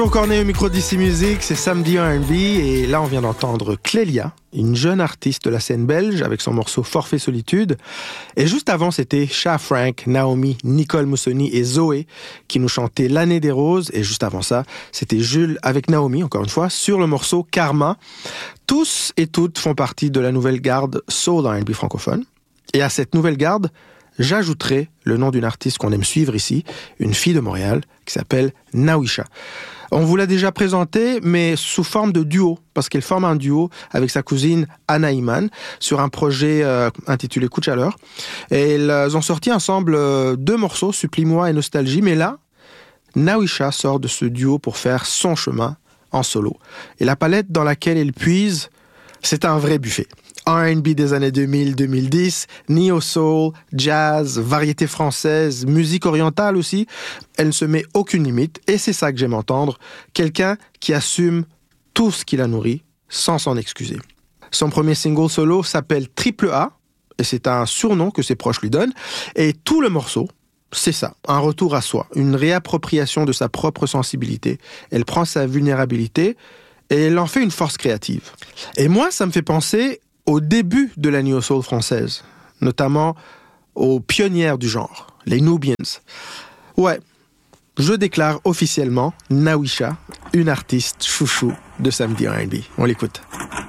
Au Cornet au micro d'ici Musique, c'est samedi R&B et là on vient d'entendre Clélia, une jeune artiste de la scène belge avec son morceau Forfait Solitude. Et juste avant c'était Cha Frank, Naomi, Nicole Moussoni et Zoé qui nous chantaient L'année des roses. Et juste avant ça c'était Jules avec Naomi, encore une fois, sur le morceau Karma. Tous et toutes font partie de la nouvelle garde soul R&B francophone. Et à cette nouvelle garde, j'ajouterai le nom d'une artiste qu'on aime suivre ici, une fille de Montréal qui s'appelle Naouisha. On vous l'a déjà présentée, mais sous forme de duo, parce qu'elle forme un duo avec sa cousine Anna Iman sur un projet intitulé Coup de chaleur. Et elles ont sorti ensemble 2 morceaux, Supplie-moi et Nostalgie, mais là, Naouisha sort de ce duo pour faire son chemin en solo. Et la palette dans laquelle elle puise, c'est un vrai buffet. R&B des années 2000-2010, neo-soul, jazz, variété française, musique orientale aussi. Elle ne se met aucune limite et c'est ça que j'aime entendre. Quelqu'un qui assume tout ce qui la nourrit sans s'en excuser. Son premier single solo s'appelle Triple A et c'est un surnom que ses proches lui donnent. Et tout le morceau, c'est ça, un retour à soi, une réappropriation de sa propre sensibilité. Elle prend sa vulnérabilité et elle en fait une force créative. Et moi, ça me fait penser au début de la neo-soul française, notamment aux pionnières du genre, les Nubians. Ouais, je déclare officiellement Naouisha, une artiste chouchou de samedi R&B. On l'écoute.